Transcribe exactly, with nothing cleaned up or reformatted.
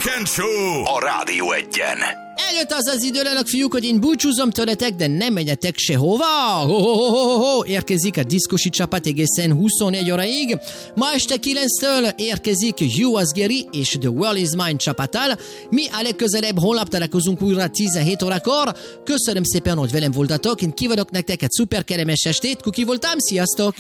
Weekend Show a Rádió Egyen. Eljött az az idő, lelök fiúk, hogy én búcsúzom tőletek, de nem menjetek sehova. Ho, ho, ho, ho, ho. Érkezik a diszkosi csapat egészen huszonnégy óraig. Ma este kilenctől érkezik You Was Gary és The World Is Mine csapattal. Mi a legközelebb holnap találkozunk újra tizenhét órakor. Köszönöm szépen, hogy velem voltatok. Én kívánok nektek egy szuper kellemes estét. Kuki voltam, sziasztok!